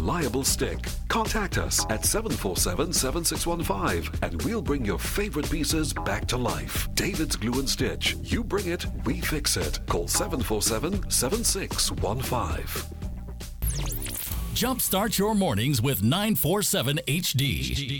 reliable stick. Contact us at 747-7615 and we'll bring your favorite pieces back to life. David's Glue and Stitch. You bring it, we fix it. Call 747-7615. Jumpstart your mornings with 947 HD.